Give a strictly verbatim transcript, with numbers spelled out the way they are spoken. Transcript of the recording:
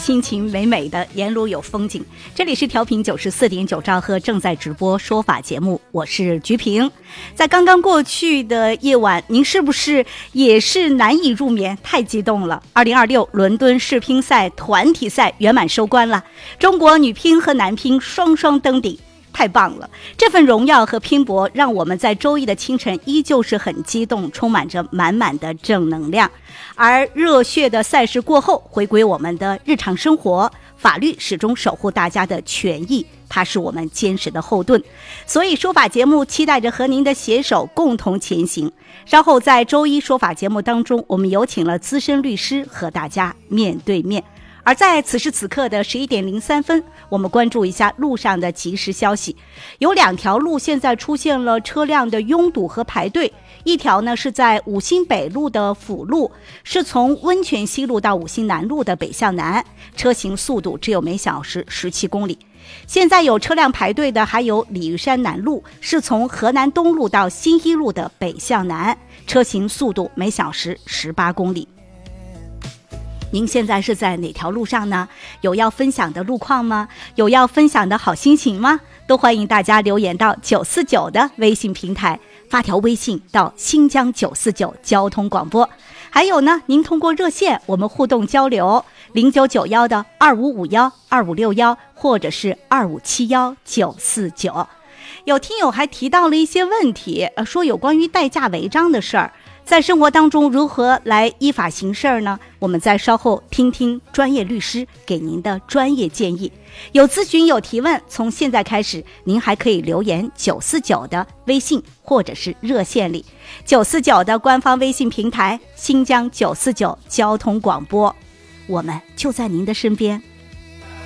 心情美美的，沿路有风景。这里是调频九十四点九兆赫正在直播说法节目，我是菊萍。在刚刚过去的夜晚，您是不是也是难以入眠？太激动了！二零二六伦敦世乒赛团体赛圆满收官了，中国女乒和男乒双双登顶。太棒了！这份荣耀和拼搏让我们在周一的清晨依旧是很激动，充满着满满的正能量。而热血的赛事过后，回归我们的日常生活，法律始终守护大家的权益，它是我们坚实的后盾。所以说法节目期待着和您的携手共同前行。稍后在周一说法节目当中，我们有请了资深律师和大家面对面。而在此时此刻的十一点零三分，我们关注一下路上的即时消息。有两条路现在出现了车辆的拥堵和排队，一条呢是在五星北路的辅路，是从温泉西路到五星南路的北向南，车行速度只有每小时十七公里。现在有车辆排队的还有鲤鱼山南路，是从河南东路到新一路的北向南，车行速度每小时十八公里。您现在是在哪条路上呢？有要分享的路况吗？有要分享的好心情吗？都欢迎大家留言到九四九的微信平台，发条微信到新疆九四九交通广播。还有呢，您通过热线我们互动交流，零九九幺的二五五幺二五六幺或者是二五七幺九四九。有听友还提到了一些问题，呃，说有关于代驾违章的事儿。在生活当中如何来依法行事呢？我们再稍后听听专业律师给您的专业建议。有咨询有提问，从现在开始您还可以留言九四九的微信或者是热线里，九四九的官方微信平台新疆九四九交通广播，我们就在您的身边。